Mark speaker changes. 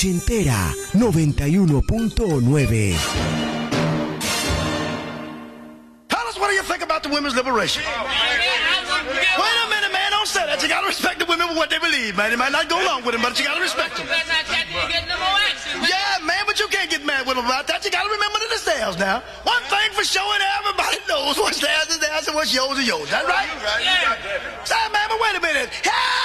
Speaker 1: Ochentera 91.9.
Speaker 2: Fellas, what do you think about the women's liberation? Wait a minute, man. Don't say that. You got to respect the women for what they believe, man. You might not go along with them, but you got to respect them. Yeah, man, but you can't get mad with them about that. You got to remember that it's theirs now. One thing for sure, and everybody knows what's theirs is theirs and what's yours is yours. That's right? Say, man, but wait a minute.